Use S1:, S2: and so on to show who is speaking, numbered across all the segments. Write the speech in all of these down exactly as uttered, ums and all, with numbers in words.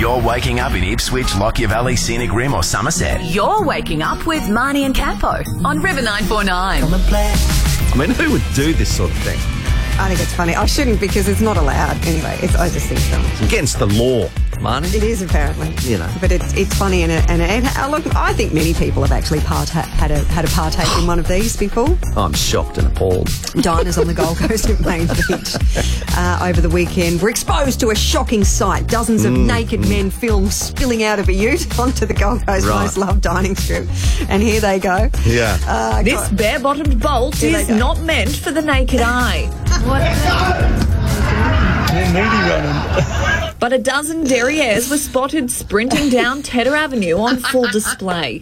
S1: you're waking up in Ipswich, Lockyer Valley, Scenic Rim or Somerset.
S2: You're waking up with Marnie and Campo on River nine four nine.
S3: I mean, who would do this sort of thing?
S4: I think it's funny. I shouldn't because it's not allowed anyway. It's, I just think so.
S3: It's against the law, Marnie.
S4: It is apparently,
S3: You know.
S4: but it's it's funny and it, and, it, and uh, look, I think many people have actually part- had a had a partake in one of these before.
S3: I'm shocked and appalled.
S4: Diners on the Gold Coast at Main Beach uh, over the weekend were exposed to a shocking sight. Dozens of
S3: Mm.
S4: naked men filmed spilling out of a ute onto the Gold Coast
S3: Right.
S4: most loved dining strip. And here they go.
S3: Yeah.
S4: Uh,
S5: This
S4: God.
S5: bare-bottomed bolt
S4: Here they
S5: is
S4: go.
S5: not meant for the naked eye. But a dozen derrieres were spotted sprinting down Tedder Avenue on full display.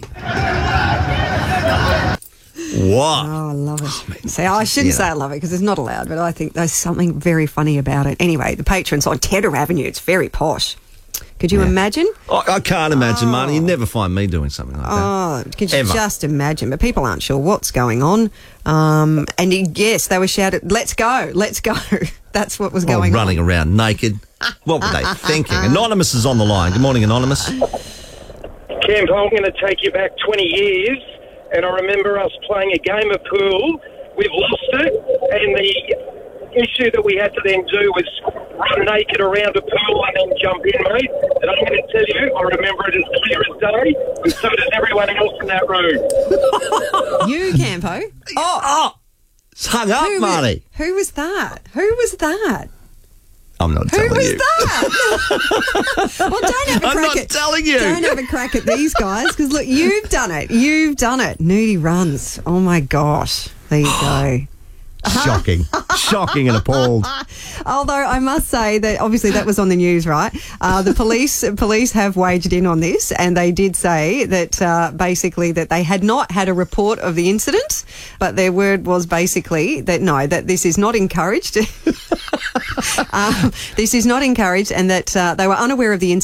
S3: What?
S4: Oh, I love it. See, I shouldn't
S3: Yeah.
S4: say I love it because it's not allowed, but I think there's something very funny about it. Anyway, the patrons on Tedder Avenue, it's very posh. Could you
S3: Yeah.
S4: imagine?
S3: I, I can't imagine, Marnie. You never find me doing something like that.
S4: Oh, could you
S3: Ever.
S4: just imagine? But people aren't sure what's going on. Um, and he- yes, they were shouted, let's go, let's go. That's what was
S3: Oh,
S4: going
S3: running
S4: on.
S3: around naked. What were they thinking? Anonymous is on the line. Good morning, Anonymous.
S6: Camp, I'm going to take you back twenty years, and I remember us playing a game of pool. We've lost it, and the issue that we had to then do was run naked around a pool and then jump in, mate. And I'm going to tell you, I remember it as clear as day, and so does everyone else in that room.
S4: You, Campo? Oh,
S3: Oh, it's hung up,
S4: who,
S3: Marnie.
S4: who was that? Who was that?
S3: I'm not
S4: Who
S3: telling
S4: was
S3: you.
S4: that? Well, don't have a
S3: I'm
S4: crack
S3: not
S4: at,
S3: telling you.
S4: Don't have a crack at these guys because look, you've done it. You've done it. Nudie runs. Oh my gosh. There you go.
S3: Shocking. Shocking and appalled.
S4: Although I must say that obviously that was on the news, right? Uh, the police police have waged in on this, and they did say that uh, basically that they had not had a report of the incident, but their word was basically that no, that this is not encouraged. um, this is not encouraged, and that uh, they were unaware of the incident.